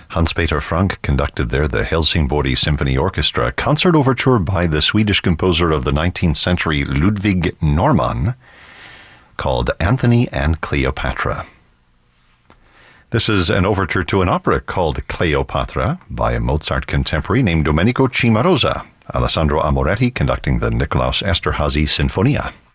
Hans-Peter Frank conducted there the Helsingborg Symphony Orchestra concert overture by the Swedish composer of the 19th century Ludwig Norman called Anthony and Cleopatra. This is an overture to an opera called Cleopatra by a Mozart contemporary named Domenico Cimarosa. Alessandro Amoretti conducting the Nicolaus Esterhazy Sinfonia.